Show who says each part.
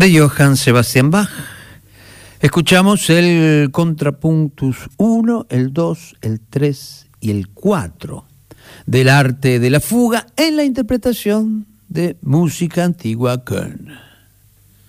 Speaker 1: de Johann Sebastian Bach. Escuchamos el Contrapunctus 1, el 2, el 3 y el 4 del arte de la fuga en la interpretación de música antigua Köln.